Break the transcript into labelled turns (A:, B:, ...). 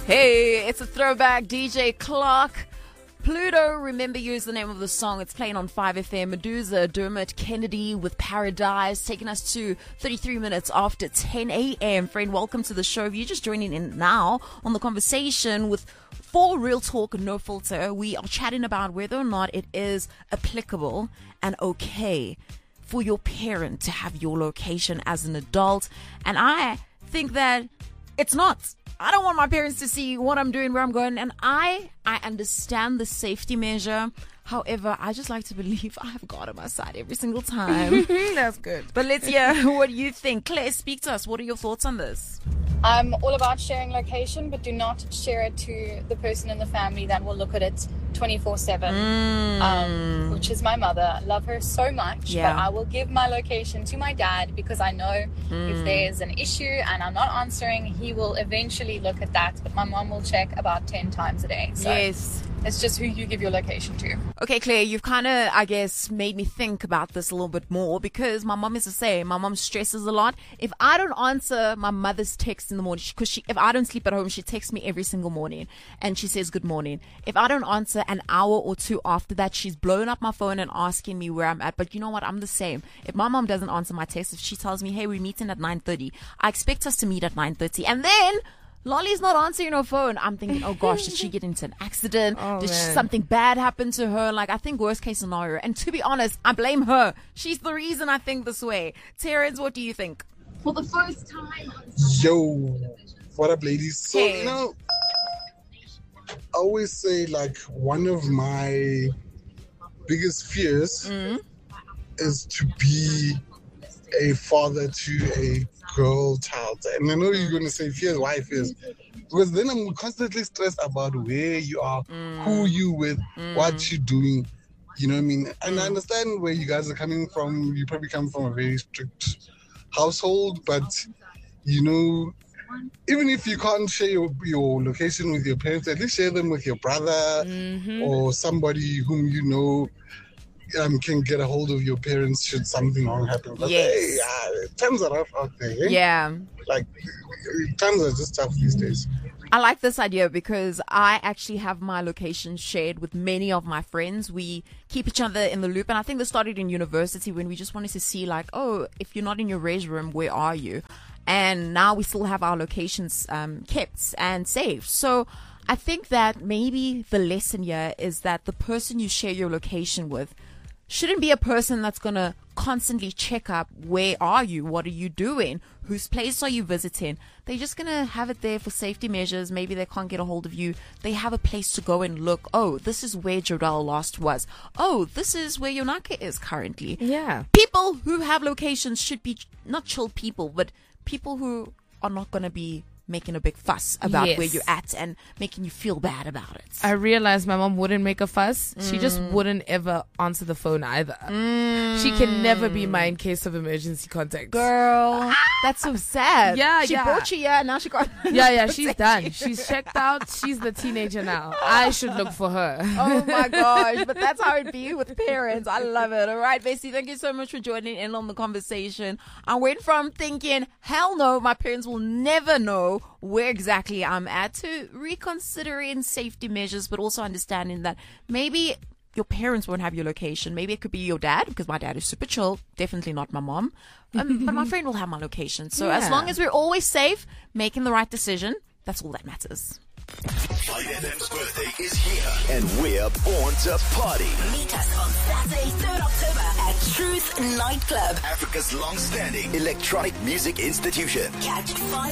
A: Hey, it's a throwback. DJ Clark. Pluto, Remember You is the name of the song. It's playing on 5FM. Medusa, Dermot Kennedy with Paradise, taking us to 33 minutes after 10 a.m. Friend, welcome to the show. If you're just joining in now on the conversation with For Real Talk, No Filter, we are chatting about whether or not it is applicable and okay for your parent to have your location as an adult. And I think that it's not. I don't want my parents to see what I'm doing, where I'm going. And I understand the safety measure. However, I just like to believe I have God on my side every single time.
B: That's good.
A: But let's hear what you think. Claire, speak to us. What are your thoughts on this?
C: I'm all about sharing location, but do not share it to the person in the family that will look at it 24/7, which is my mother. I love her so much, but I will give my location to my dad because I know if there's an issue and I'm not answering, he will eventually look at that. But my mom will check about 10 times a day. So
A: yes.
C: It's just who you give your location to.
A: Okay, Claire, you've kind of, I guess, made me think about this a little bit more because my mom is the same. My mom stresses a lot. If I don't answer my mother's text in the morning, because if I don't sleep at home, she texts me every single morning and she says good morning. If I don't answer an hour or two after that, she's blowing up my phone and asking me where I'm at. But you know what? I'm the same. If my mom doesn't answer my text, if she tells me, hey, we're meeting at 9:30, I expect us to meet at 9:30. And then Lolly's not answering her phone. I'm thinking, oh gosh, did she get into an accident? Did something bad happen to her? Like, I think worst case scenario. And to be honest, I blame her. She's the reason I think this way. Terrence, what do you think?
D: For the first time.
E: Yo, what up, ladies? So,
A: Hey.
E: I always say, like, one of my biggest fears is to be a father to a girl child. And I know you're going to say fears. Why fears? Because then I'm constantly stressed about where you are, who you with, what you're doing. You know what I mean? And I understand where you guys are coming from. You probably come from a very strict household, but, you know, even if you can't share your location with your parents, at least share them with your brother or somebody whom you know can get a hold of your parents should something wrong happen. But hey, times are rough out there. Eh?
A: Yeah.
E: Like, times are just tough these days.
A: I like this idea because I actually have my location shared with many of my friends. We keep each other in the loop. And I think this started in university when we just wanted to see, like, oh, if you're not in your res room, where are you? And now we still have our locations kept and saved. So I think that maybe the lesson here is that the person you share your location with shouldn't be a person that's going to constantly check up, where are you? What are you doing? Whose place are you visiting? They're just going to have it there for safety measures. Maybe they can't get a hold of you. They have a place to go and look. Oh, this is where Jodelle last was. Oh, this is where Yonaka is currently.
B: Yeah.
A: People who have locations should be not chill people, but people who are not going to be making a big fuss about where you're at and making you feel bad about it.
B: I realized my mom wouldn't make a fuss. She just wouldn't ever answer the phone either. She can never be mine in case of emergency contact.
A: Girl, that's so sad. She brought you here and now she got
B: she's done. She's checked out. She's the teenager now. I should look for her.
A: Oh my gosh, but that's how it be with parents. I love it. All right, Bessie, thank you so much for joining in on the conversation. I went from thinking, hell no, my parents will never know where exactly I'm at, to reconsidering safety measures, but also understanding that maybe your parents won't have your location. Maybe it could be your dad, because my dad is super chill. Definitely not my mom. But my friend will have my location. So as long as we're always safe, making the right decision, that's all that matters.
F: 5FM's birthday is here, and we're born to party.
G: Meet us on Saturday, 3rd October at Truth Nightclub.
F: Africa's long-standing electronic music institution.
G: Catch 5